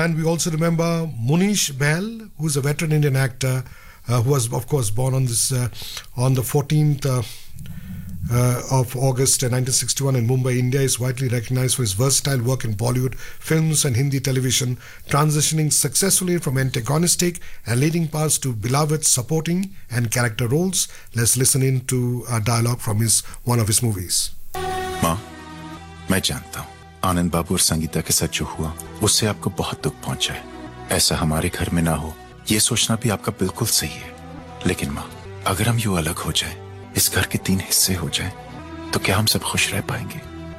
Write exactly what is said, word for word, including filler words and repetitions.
And we also remember Munish Bahl, who is a veteran Indian actor, uh, who was, of course, born on this uh, on the fourteenth uh, uh, of August nineteen sixty-one in Mumbai, India. Is widely recognized for his versatile work in Bollywood films and Hindi television, transitioning successfully from antagonistic and leading parts to beloved supporting and character roles. Let's listen in to a dialogue from his one of his movies. माँ, मैं जानता हूँ आनंद बाबू और संगीता के साथ जो हुआ उससे आपको बहुत दुख पहुंचा है। ऐसा हमारे घर में ना हो ये सोचना भी आपका बिल्कुल सही है। लेकिन माँ, अगर हम यूं अलग हो जाएं, इस घर के तीन हिस्से हो जाएं, तो क्या हम सब खुश रह पाएंगे?